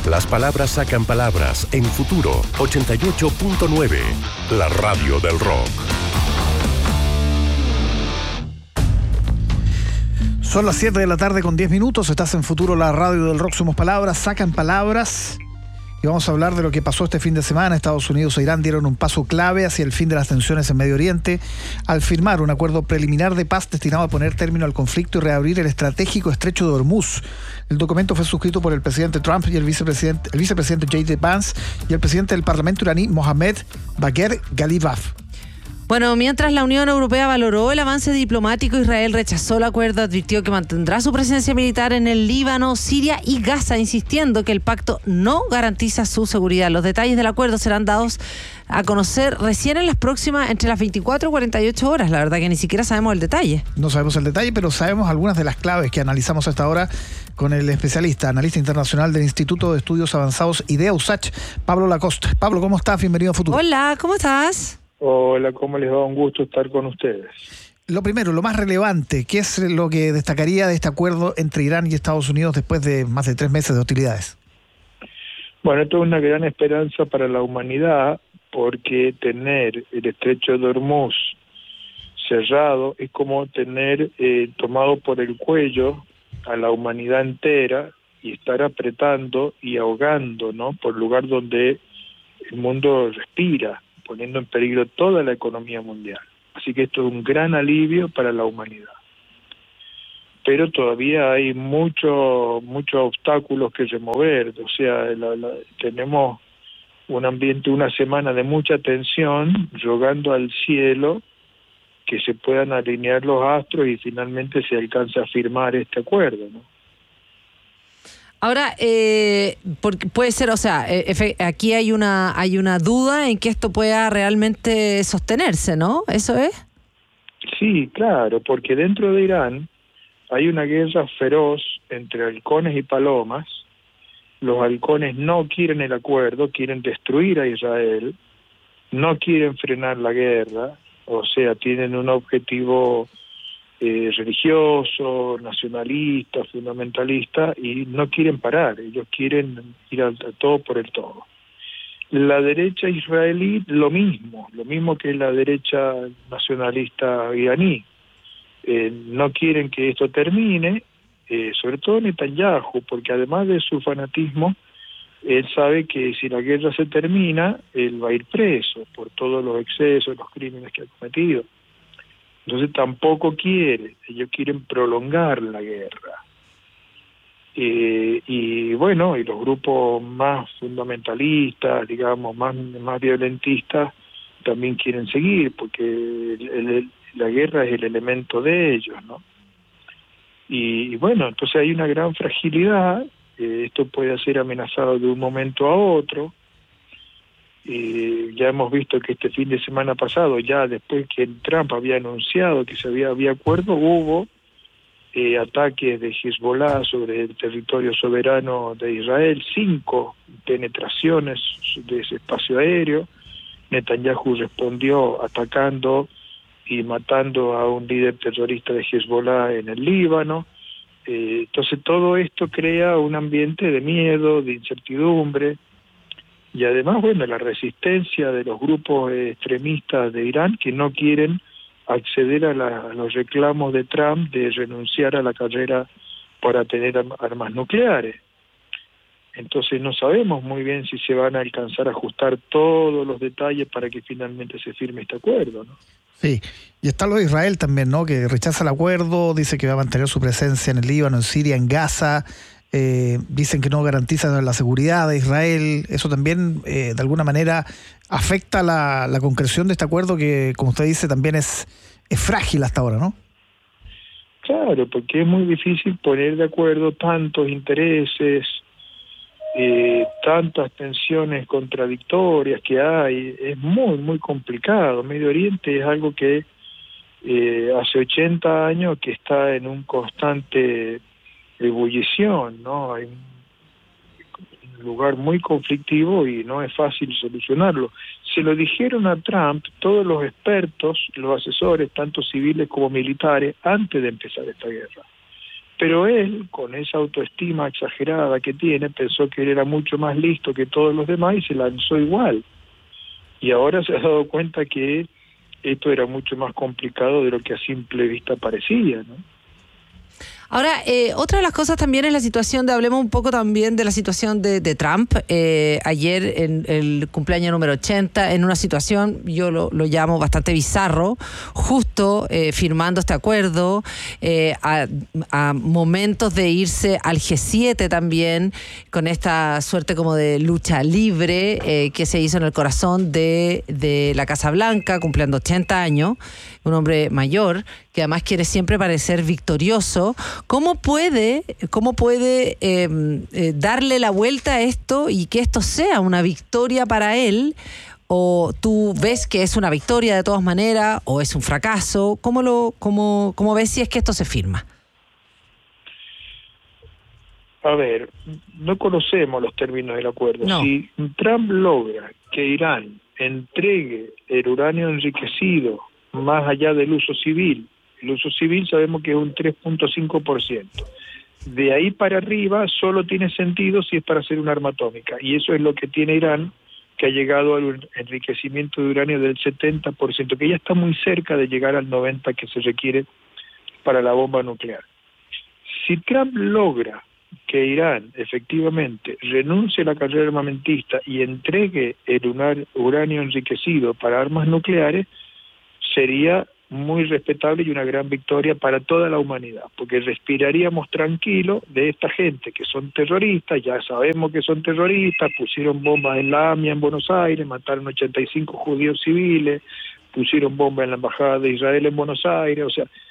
Las palabras sacan palabras en Futuro 88.9, la radio del rock. Son las 7 de la tarde con 10 minutos, estás en Futuro, la radio del rock. Somos palabras, sacan palabras. Y vamos a hablar de lo que pasó este fin de semana. Estados Unidos e Irán dieron un paso clave hacia el fin de las tensiones en Medio Oriente al firmar un acuerdo preliminar de paz destinado a poner término al conflicto y reabrir el estratégico estrecho de Hormuz. El documento fue suscrito por el presidente Trump y el vicepresidente J.D. Vance y el presidente del Parlamento iraní Mohammad Bagher Ghalibaf. Bueno, mientras la Unión Europea valoró el avance diplomático, Israel rechazó el acuerdo, advirtió que mantendrá su presencia militar en el Líbano, Siria y Gaza, insistiendo que el pacto no garantiza su seguridad. Los detalles del acuerdo serán dados a conocer recién en las próximas, entre las 24 y 48 horas. La verdad que ni siquiera sabemos el detalle. No sabemos el detalle, pero sabemos algunas de las claves que analizamos hasta ahora con el especialista, analista internacional del Instituto de Estudios Avanzados IDEA USACH, Pablo Lacoste. Pablo, ¿cómo estás? Bienvenido a Futuro. Hola, ¿cómo estás? Hola, ¿cómo les va? Un gusto estar con ustedes. Lo primero, lo más relevante, ¿qué es lo que destacaría de este acuerdo entre Irán y Estados Unidos después de más de 3 meses de hostilidades? Bueno, esto es una gran esperanza para la humanidad, porque tener el estrecho de Hormuz cerrado es como tener tomado por el cuello a la humanidad entera y estar apretando y ahogando, ¿no?, por el lugar donde el mundo respira, poniendo en peligro toda la economía mundial. Así que esto es un gran alivio para la humanidad. Pero todavía hay muchos obstáculos que remover. O sea, tenemos un ambiente, una semana de mucha tensión, rogando al cielo que se puedan alinear los astros y finalmente se alcance a firmar este acuerdo, ¿no? Ahora, porque puede ser, o sea, aquí hay una duda en que esto pueda realmente sostenerse, ¿no? ¿Eso es? Sí, claro, porque dentro de Irán hay una guerra feroz entre halcones y palomas. Los halcones no quieren el acuerdo, quieren destruir a Israel, no quieren frenar la guerra, o sea, tienen un objetivo religioso, nacionalista, fundamentalista, y no quieren parar, ellos quieren ir a todo por el todo. La derecha israelí lo mismo que la derecha nacionalista iraní. No quieren que esto termine, sobre todo Netanyahu, porque además de su fanatismo, él sabe que si la guerra se termina, él va a ir preso por todos los excesos, los crímenes que ha cometido. Entonces tampoco ellos quieren prolongar la guerra. Y bueno, y los grupos más fundamentalistas, digamos, más violentistas, también quieren seguir, porque la guerra es el elemento de ellos, ¿no? Y bueno, entonces hay una gran fragilidad, esto puede ser amenazado de un momento a otro. Ya hemos visto que este fin de semana pasado, ya después que Trump había anunciado que había acuerdo, hubo ataques de Hezbollah sobre el territorio soberano de Israel, 5 penetraciones de ese espacio aéreo. Netanyahu respondió atacando y matando a un líder terrorista de Hezbollah en el Líbano. Entonces todo esto crea un ambiente de miedo, de incertidumbre. Y además, bueno, la resistencia de los grupos extremistas de Irán que no quieren acceder a los reclamos de Trump de renunciar a la carrera para tener armas nucleares. Entonces no sabemos muy bien si se van a alcanzar a ajustar todos los detalles para que finalmente se firme este acuerdo, ¿no? Sí, y está lo de Israel también, ¿no?, que rechaza el acuerdo, dice que va a mantener su presencia en el Líbano, en Siria, en Gaza. Dicen que no garantiza la seguridad de Israel. Eso también, de alguna manera, afecta la concreción de este acuerdo que, como usted dice, también es frágil hasta ahora, ¿no? Claro, porque es muy difícil poner de acuerdo tantos intereses, tantas tensiones contradictorias que hay. Es muy, muy complicado. Medio Oriente es algo que hace 80 años que está en un constante ebullición, ¿no? Hay un lugar muy conflictivo y no es fácil solucionarlo. Se lo dijeron a Trump todos los expertos, los asesores, tanto civiles como militares, antes de empezar esta guerra. Pero él, con esa autoestima exagerada que tiene, pensó que él era mucho más listo que todos los demás y se lanzó igual. Y ahora se ha dado cuenta que esto era mucho más complicado de lo que a simple vista parecía, ¿no? Ahora, otra de las cosas también es la situación hablemos un poco también de la situación de Trump. Ayer, en el cumpleaños número 80, en una situación, yo lo llamo bastante bizarro, justo firmando este acuerdo, a momentos de irse al G7 también, con esta suerte como de lucha libre que se hizo en el corazón de la Casa Blanca, cumpliendo 80 años, un hombre mayor, que además quiere siempre parecer victorioso. ¿Cómo puede darle la vuelta a esto y que esto sea una victoria para él? ¿O tú ves que es una victoria de todas maneras o es un fracaso? ¿Cómo ves si es que esto se firma? A ver, no conocemos los términos del acuerdo. No. Si Trump logra que Irán entregue el uranio enriquecido más allá del uso civil, el uso civil sabemos que es un 3.5%. De ahí para arriba solo tiene sentido si es para hacer un arma atómica. Y eso es lo que tiene Irán, que ha llegado al enriquecimiento de uranio del 70%, que ya está muy cerca de llegar al 90% que se requiere para la bomba nuclear. Si Trump logra que Irán efectivamente renuncie a la carrera armamentista y entregue el uranio enriquecido para armas nucleares, sería muy respetable y una gran victoria para toda la humanidad, porque respiraríamos tranquilo de esta gente que son terroristas, ya sabemos que son terroristas, pusieron bombas en la AMIA en Buenos Aires, mataron 85 judíos civiles, pusieron bombas en la Embajada de Israel en Buenos Aires, o sea,